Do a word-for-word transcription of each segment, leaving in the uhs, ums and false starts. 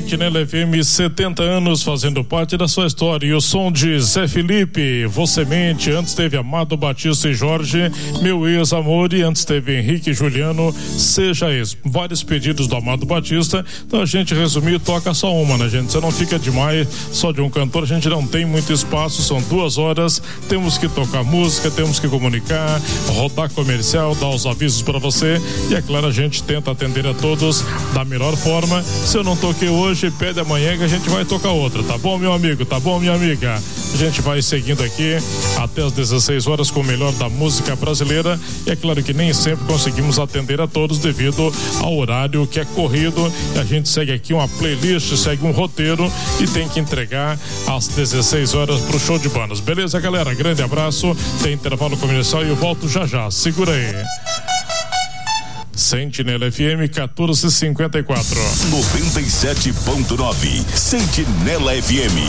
Sentinela F M, setenta anos fazendo parte da sua história. E o som de Zé Felipe, Você Mente. Antes teve Amado Batista e Jorge, Meu Ex-Amor. E antes teve Henrique e Juliano, Seja Ex. Vários pedidos do Amado Batista. Então a gente resumir, toca só uma, né, gente? Você não fica demais só de um cantor. A gente não tem muito espaço, são duas horas. Temos que tocar música, temos que comunicar, rodar comercial, dar os avisos para você. E é claro, a gente tenta atender a todos da melhor forma. Se eu não toquei hoje, pede amanhã que a gente vai tocar outra, tá bom, meu amigo? Tá bom, minha amiga? A gente vai seguindo aqui até as dezesseis horas com o melhor da música brasileira. E é claro que nem sempre conseguimos atender a todos devido ao horário que é corrido. E a gente segue aqui uma playlist, segue um roteiro e tem que entregar às dezesseis horas pro show de bandas. Beleza, galera? Grande abraço. Tem intervalo comercial e eu volto já já. Segura aí. Sentinela F M quatorze e cinquenta e quatro. noventa e sete ponto nove. Sentinela F M.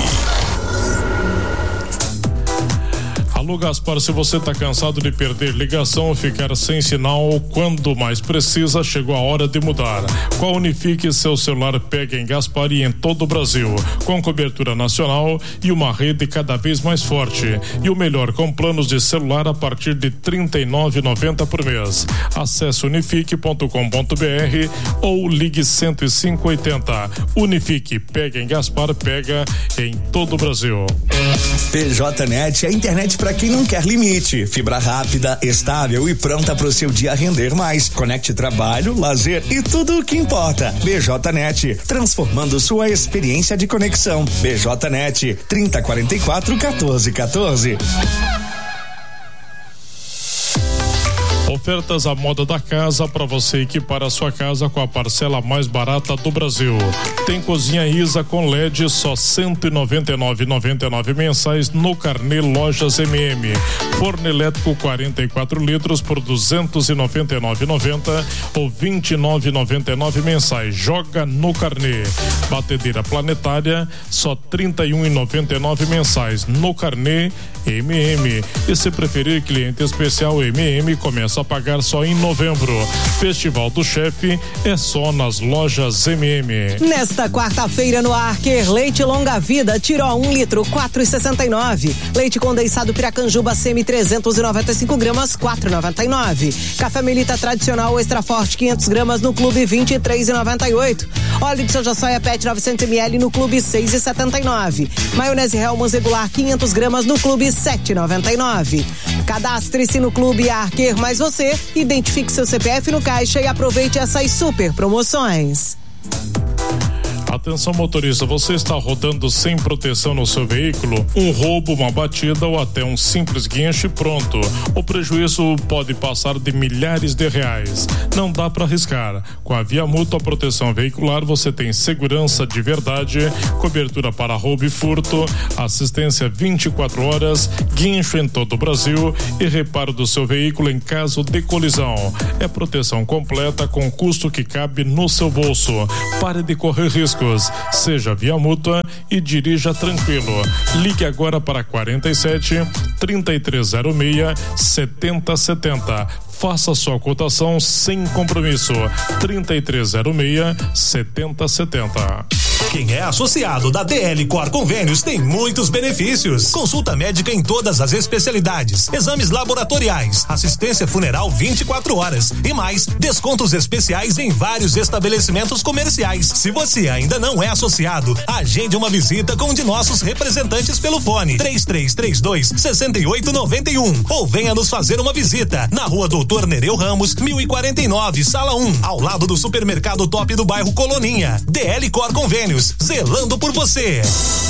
Alô, Gaspar, se você está cansado de perder ligação ou ficar sem sinal quando mais precisa, chegou a hora de mudar. Com a Unifique, seu celular pega em Gaspar e em todo o Brasil, com cobertura nacional e uma rede cada vez mais forte. E o melhor, com planos de celular a partir de trinta e nove reais e noventa centavos por mês. Acesse unifique ponto com ponto b r ou ligue cento e cinco oitenta. Unifique, pega em Gaspar, pega em todo o Brasil. P J Net é a internet para quem não quer limite. Fibra rápida, estável e pronta para o seu dia render mais. Conecte trabalho, lazer e tudo o que importa. B J Net, transformando sua experiência de conexão. B J Net, trinta, quarenta e quatro, quatorze, quatorze. Ofertas à moda da casa para você equipar a sua casa com a parcela mais barata do Brasil. Tem cozinha Isa com L E D só cento e noventa e nove reais e noventa e nove mensais no Carnê Lojas M M. Forno elétrico quarenta e quatro litros por duzentos e noventa e nove reais e noventa centavos ou vinte e nove reais e noventa e nove mensais. Joga no Carnê. Batedeira planetária só trinta e um reais e noventa e nove mensais no Carnê M M. E se preferir cliente especial M M, começa a pagar só em novembro. Festival do Chefe é só nas lojas M M. Nesta quarta-feira no Arquer, leite longa vida, tiró um litro, quatro reais e sessenta e nove. Leite condensado Piracanjuba Semi trezentos e noventa e cinco gramas, quatro reais e noventa e nove. Café Melita tradicional extra forte quinhentos gramas no Clube vinte e três reais e noventa e oito. Óleo de soja soia Pet novecentos mililitros no Clube seis reais e setenta e nove. Maionese Hellmann's regular quinhentos gramas no Clube sete reais e noventa e nove. Cadastre-se no Clube Arquer mais você, identifique seu C P F no caixa e aproveite essas super promoções. Atenção, motorista, você está rodando sem proteção no seu veículo? Um roubo, uma batida ou até um simples guincho e pronto. O prejuízo pode passar de milhares de reais. Não dá para arriscar. Com a Via Mútua Proteção Veicular você tem segurança de verdade, cobertura para roubo e furto, assistência vinte e quatro horas, guincho em todo o Brasil e reparo do seu veículo em caso de colisão. É proteção completa com custo que cabe no seu bolso. Pare de correr risco. Seja Via Mútua e dirija tranquilo. Ligue agora para quarenta e sete, trinta e três zero seis, setenta setenta. Faça sua cotação sem compromisso. trinta e três zero seis, setenta setenta. Quem é associado da D L Cor Convênios tem muitos benefícios. Consulta médica em todas as especialidades, exames laboratoriais, assistência funeral vinte e quatro horas e mais descontos especiais em vários estabelecimentos comerciais. Se você ainda não é associado, agende uma visita com um de nossos representantes pelo fone três três três dois, seis oito nove um ou venha nos fazer uma visita na Rua Doutor Nereu Ramos, mil e quarenta e nove, sala um, ao lado do supermercado Top do bairro Coloninha. D L Cor Convênios, zelando por você.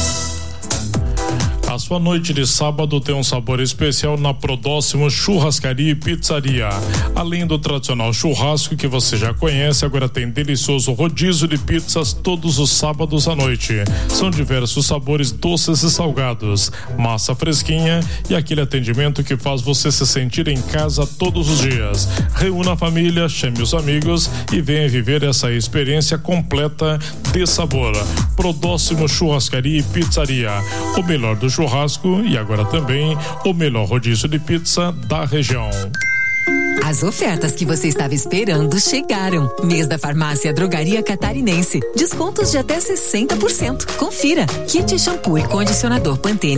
A sua noite de sábado tem um sabor especial na Prodóximo Churrascaria e Pizzaria. Além do tradicional churrasco que você já conhece, agora tem delicioso rodízio de pizzas todos os sábados à noite. São diversos sabores doces e salgados, massa fresquinha e aquele atendimento que faz você se sentir em casa todos os dias. Reúna a família, chame os amigos e venha viver essa experiência completa de sabor. Prodóximo Churrascaria e Pizzaria, o melhor do churrasco e agora também o melhor rodízio de pizza da região. As ofertas que você estava esperando chegaram. Mês da Farmácia Drogaria Catarinense. Descontos de até sessenta por cento. Confira. Kit shampoo e condicionador Pantene